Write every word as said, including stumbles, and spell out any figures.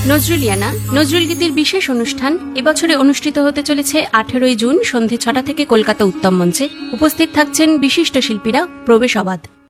নজরুলিয়ানা নজরুল গীতির বিশেষ অনুষ্ঠান এবছরে অনুষ্ঠিত হতে চলেছে আঠেরোই জুন সন্ধে ছটা থেকে কলকাতা উত্তম মঞ্চে। উপস্থিত থাকছেন বিশিষ্ট শিল্পীরা। প্রবেশ অবাধ।